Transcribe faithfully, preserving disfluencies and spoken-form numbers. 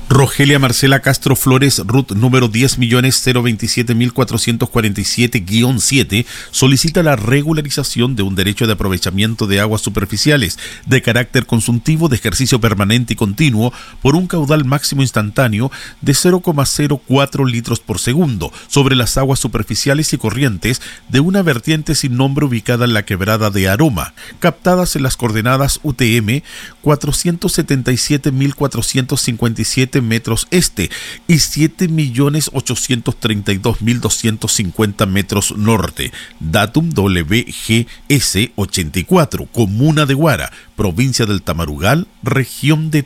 Rogelia Marcela Castro Flores, R U T número diez millones cero veintisiete mil cuatrocientos cuarenta y siete guión siete, solicita la regularización de un derecho de aprovechamiento de aguas superficiales de carácter consultivo de ejercicio permanente y continuo por un caudal máximo instantáneo de cero coma cero cuatro litros por segundo sobre las aguas superficiales y corrientes de una vertiente sin nombre ubicada en la quebrada de Aroma, captadas en las coordenadas U T M cuatrocientos setenta y siete mil cuatrocientos cincuenta y siete metros este y siete millones ochocientos treinta y dos mil doscientos cincuenta metros norte. Datum W G S ochenta y cuatro, Comuna de Huara, provincia del Tamarugal, región de